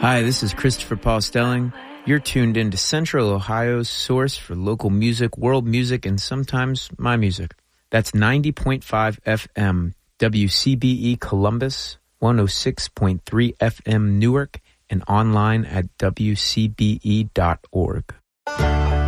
Hi, this is Christopher Paul Stelling. You're tuned into Central Ohio's source for local music, world music, and sometimes my music. That's 90.5 FM, WCBE Columbus, 106.3 FM Newark, and online at wcbe.org.